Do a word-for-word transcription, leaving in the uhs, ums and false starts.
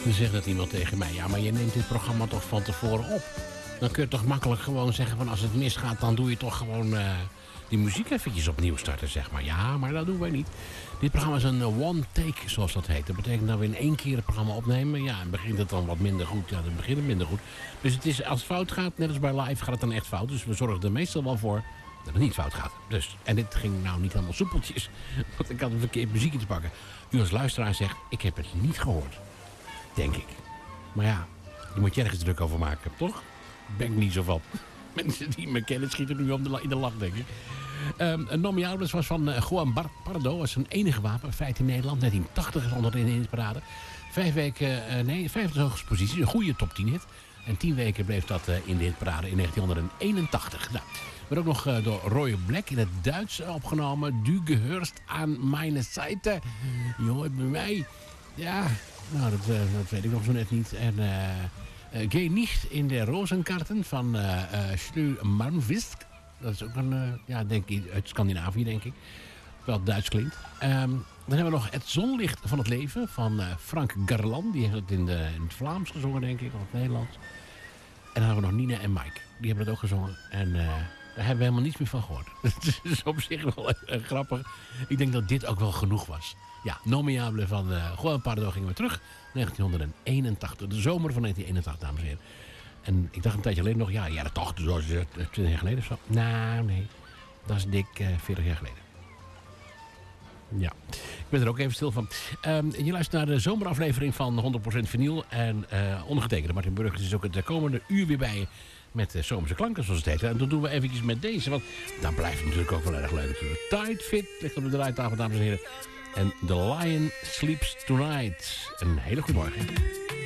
Dan zegt dat iemand tegen mij... ja, maar je neemt dit programma toch van tevoren op. Dan kun je toch makkelijk gewoon zeggen... van als het misgaat, dan doe je toch gewoon... Uh, die muziek eventjes opnieuw starten, zeg maar. Ja, maar dat doen wij niet. Dit programma is een one take, zoals dat heet. Dat betekent dat we in één keer het programma opnemen. Ja, en begint het dan wat minder goed. Ja, dan begint het minder goed. Dus het is, als het fout gaat, net als bij live, gaat het dan echt fout. Dus we zorgen er meestal wel voor dat het niet fout gaat. Dus, en dit ging nou niet helemaal soepeltjes. Want ik had een verkeerd muziekje te pakken. U als luisteraar zegt, ik heb het niet gehoord. Denk ik. Maar ja, je moet je ergens druk over maken, toch? Ben ik niet zo van. Mensen die me kennen schieten nu om de, in de lach, denk ik. Um, een nominaal was van uh, Juan Pardo. Was zijn enige wapenfeit in Nederland. negentien tachtig is onder in de parade. Vijf weken, uh, nee, vijfde hoogste positie. Een goede top tien hit. En tien weken bleef dat uh, in de hitparade in negentien eenentachtig. Nou, werd ook nog uh, door Roy Black in het Duits opgenomen. Du gehörst aan meine Seite. Je hoort bij mij. Ja, nou, dat, uh, dat weet ik nog zo net niet. En... Uh, Uh, Geh nicht in de Rozenkarten van uh, uh, Slu Malmvist. Dat is ook een, uh, ja, denk ik, uit Scandinavië, denk ik. Wel Duits klinkt. Um, dan hebben we nog Het Zonlicht van het Leven van uh, Frank Garland. Die heeft het in, de, in het Vlaams gezongen, denk ik, of het Nederlands. En dan hebben we nog Nina en Mike. Die hebben het ook gezongen. En uh, daar hebben we helemaal niets meer van gehoord. Dat is op zich wel uh, grappig. Ik denk dat dit ook wel genoeg was. Ja, Nominable van uh, Juan Pardo gingen we terug. negentien eenentachtig, de zomer van negentien eenentachtig, dames en heren. En ik dacht een tijdje geleden nog, ja, jaren tachtig, zoals twintig jaar geleden of zo. Nou, nee, dat is dik uh, veertig jaar geleden. Ja, ik ben er ook even stil van. Um, je luistert naar de zomeraflevering van honderd procent vinyl. En uh, ondergetekende Martin Burgers is ook het komende uur weer bij je met uh, zomerse klanken, zoals het heet. En dat doen we eventjes met deze, want dan blijft het natuurlijk ook wel erg leuk natuurlijk. Tight Fit ligt op de draaitafel, dames en heren. En The Lion Sleeps Tonight. Een hele goede morgen.